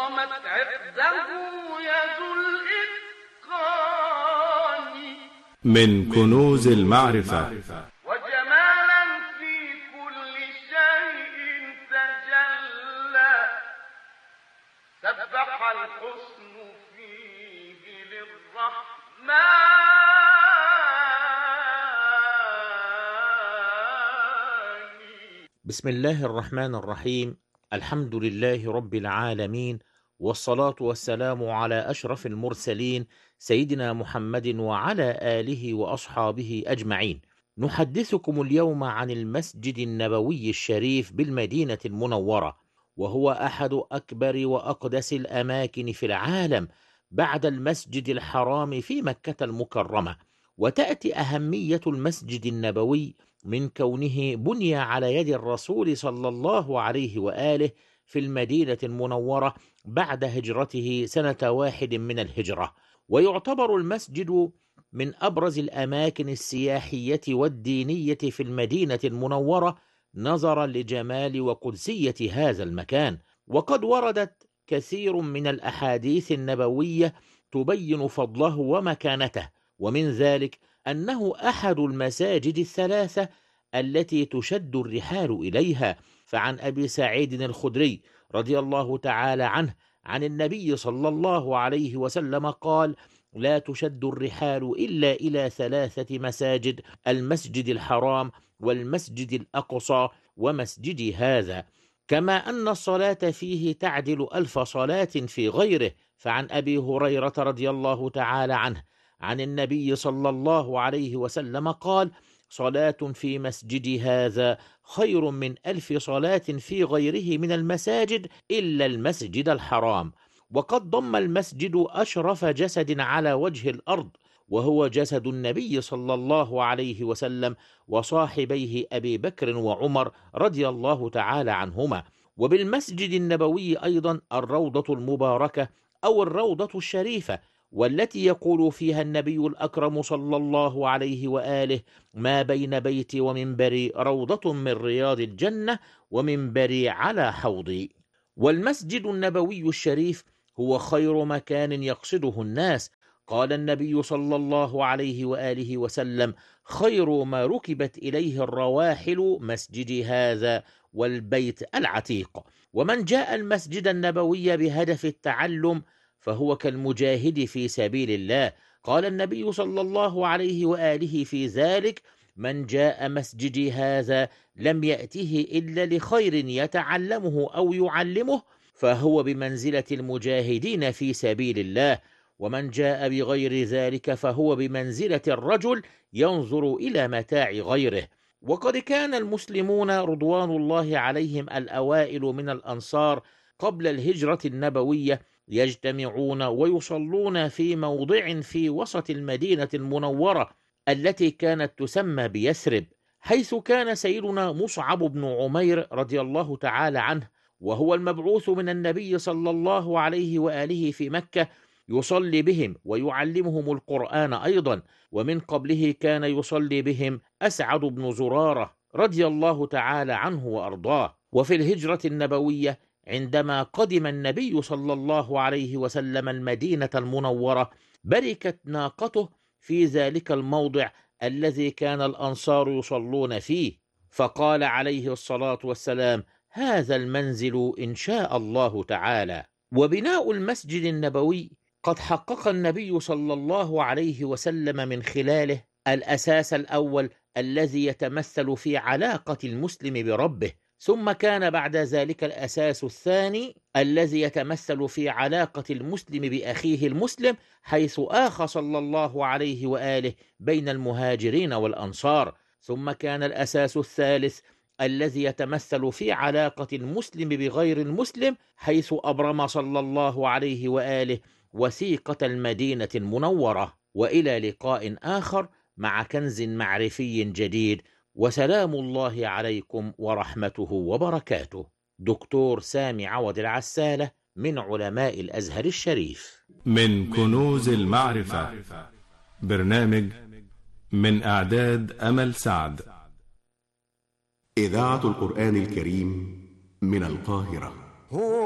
قامت عقده يد الإتقان من كنوز المعرفة وجمالا في كل شيء تجلى سبح الحسن فيه للرحمن بسم الله الرحمن الرحيم. الحمد لله رب العالمين، والصلاة والسلام على أشرف المرسلين سيدنا محمد وعلى آله وأصحابه أجمعين. نحدثكم اليوم عن المسجد النبوي الشريف بالمدينة المنورة، وهو أحد أكبر وأقدس الأماكن في العالم بعد المسجد الحرام في مكة المكرمة. وتأتي أهمية المسجد النبوي من كونه بني على يد الرسول صلى الله عليه وآله في المدينة المنورة بعد هجرته سنة 1 من الهجرة، ويعتبر المسجد من أبرز الأماكن السياحية والدينية في المدينة المنورة نظرا لجمال وقدسية هذا المكان. وقد وردت كثير من الأحاديث النبوية تبين فضله ومكانته، ومن ذلك أنه أحد المساجد الثلاثة التي تشد الرحال إليها. فعن أبي سعيد الخدري رضي الله تعالى عنه عن النبي صلى الله عليه وسلم قال: لا تشد الرحال إلا إلى 3 مساجد: المسجد الحرام والمسجد الأقصى ومسجدي هذا، كما أن الصلاة فيه تعدل 1000 صلاة في غيره. فعن أبي هريرة رضي الله تعالى عنه عن النبي صلى الله عليه وسلم قال: صلاة في مسجدي هذا خير من 1000 صلاة في غيره من المساجد إلا المسجد الحرام. وقد ضم المسجد أشرف جسد على وجه الأرض، وهو جسد النبي صلى الله عليه وسلم وصاحبيه أبي بكر وعمر رضي الله تعالى عنهما. وبالمسجد النبوي أيضا الروضة المباركة أو الروضة الشريفة، والتي يقول فيها النبي الأكرم صلى الله عليه وآله: ما بين بيتي ومنبري روضة من رياض الجنة ومنبري على حوضي. والمسجد النبوي الشريف هو خير مكان يقصده الناس. قال النبي صلى الله عليه وآله وسلم: خير ما ركبت إليه الرواحل مسجدي هذا والبيت العتيق. ومن جاء المسجد النبوي بهدف التعلم فهو كالمجاهد في سبيل الله. قال النبي صلى الله عليه وآله في ذلك: من جاء مسجدي هذا لم يأته إلا لخير يتعلمه أو يعلمه فهو بمنزلة المجاهدين في سبيل الله، ومن جاء بغير ذلك فهو بمنزلة الرجل ينظر إلى متاع غيره. وقد كان المسلمون رضوان الله عليهم الأوائل من الأنصار قبل الهجرة النبوية يجتمعون ويصلون في موضع في وسط المدينة المنورة التي كانت تسمى بيثرب، حيث كان سيدنا مصعب بن عمير رضي الله تعالى عنه وهو المبعوث من النبي صلى الله عليه وآله في مكة يصلي بهم ويعلمهم القرآن أيضا. ومن قبله كان يصلي بهم أسعد بن زرارة رضي الله تعالى عنه وأرضاه. وفي الهجرة النبوية عندما قدم النبي صلى الله عليه وسلم المدينة المنورة بركت ناقته في ذلك الموضع الذي كان الأنصار يصلون فيه، فقال عليه الصلاة والسلام: هذا المنزل إن شاء الله تعالى. وبناء المسجد النبوي قد حقق النبي صلى الله عليه وسلم من خلاله الأساس الأول الذي يتمثل في علاقة المسلم بربه، ثم كان بعد ذلك الأساس الثاني الذي يتمثل في علاقة المسلم بأخيه المسلم، حيث آخى صلى الله عليه وآله بين المهاجرين والأنصار. ثم كان الأساس الثالث الذي يتمثل في علاقة المسلم بغير المسلم، حيث أبرم صلى الله عليه وآله وثيقة المدينة المنورة. وإلى لقاء آخر مع كنز معرفي جديد، وسلام الله عليكم ورحمته وبركاته. دكتور سامي عوض العسالة من علماء الأزهر الشريف. من كنوز المعرفة، برنامج من إعداد أمل سعد. إذاعة القرآن الكريم من القاهرة.